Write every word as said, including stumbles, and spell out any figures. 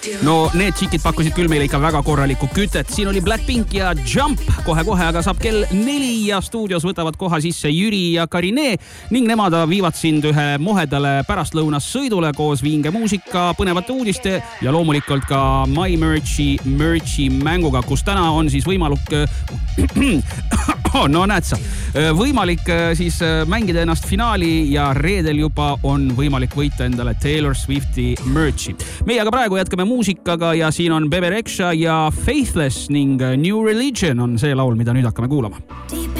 No need tšikid pakkusid küll meile ikka väga korralikku kütet. Siin oli Blackpink ja Jump kohe-kohe, aga saab kell neli ja stuudios võtavad koha sisse Jüri ja Karine ning nemad viivad sind ühe mohedale pärastlõunas sõidule koos vinge muusika, põnevate uudiste ja loomulikult ka My Merchi Merchi mänguga, kus täna on siis võimalik no näed sa, võimalik siis mängida ennast finaali ja reedel juba on võimalik võita endale Taylor Swifti merchi. Meie aga praegu jätkame muusikaga ja siin on Bebe Rexha ja Faithless ning New Religion on see laul, mida nüüd hakkame kuulama.